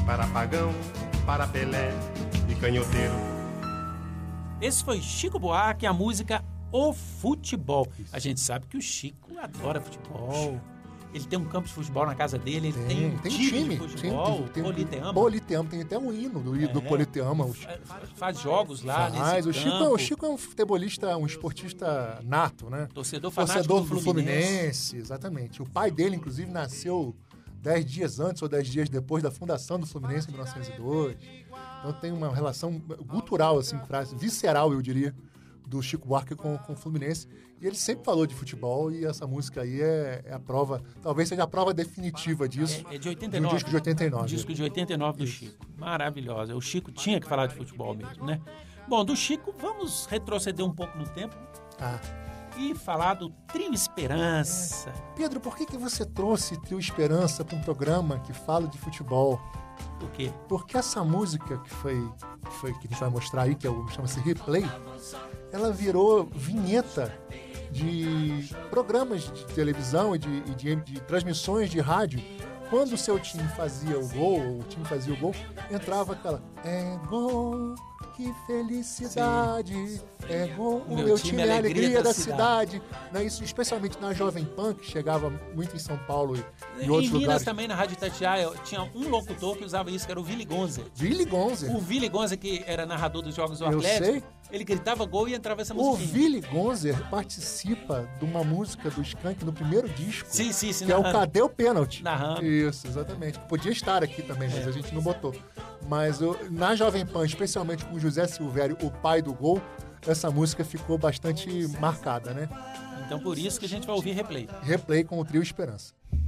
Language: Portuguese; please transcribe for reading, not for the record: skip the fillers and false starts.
para Pagão, para Pelé e Canhoteiro. Esse foi Chico Buarque, a música O Futebol. A gente sabe que o Chico adora futebol. Ele tem um campo de futebol na casa dele, ele tem um time de futebol, Politeama. Politeama, tem até um hino do Politeama. Faz jogos lá nesse campo. O Chico é um futebolista, um esportista nato, né? Torcedor fanático do Fluminense. Exatamente. O pai dele, inclusive, nasceu 10 dias antes ou 10 dias depois da fundação do Fluminense, em 1902. Então tem uma relação cultural, assim, visceral, eu diria, do Chico Buarque com o Fluminense. E ele sempre falou de futebol e essa música aí é a prova, talvez seja a prova definitiva disso. É de 89. Um disco de 89. Um disco de 89 do Chico. Maravilhosa. O Chico tinha que falar de futebol mesmo, né? Bom, do Chico, vamos retroceder um pouco no tempo e falar do Trio Esperança. Pedro, por que você trouxe Trio Esperança para um programa que fala de futebol? Por quê? Porque essa música que a gente vai mostrar aí, que chama-se Replay, ela virou vinheta de programas de televisão e de transmissões de rádio. Quando o seu time fazia o gol, ou o time fazia o gol, entrava aquela: é gol, que felicidade, sim. É gol, o meu time é a alegria da cidade. Isso, especialmente na Jovem Pan, que chegava muito em São Paulo e outros lugares. Em Minas também, na Rádio Itatiaia, tinha um locutor que usava isso, que era o Willy Gonzer. Willy Gonzer? O Willy Gonzer, que era narrador dos Jogos do Atlético. Sei. Ele gritava gol e entrava essa musiquinha. O Willy Gonzer participa de uma música do Skank no primeiro disco. Sim, que é o Cadê o Pênalti? Narrando. Isso, exatamente. Podia estar aqui também, mas a gente não botou. Mas na Jovem Pan, especialmente com o José Silvério, o pai do gol, essa música ficou bastante marcada, né? Então por isso que a gente vai ouvir Replay. Replay com o Trio Esperança.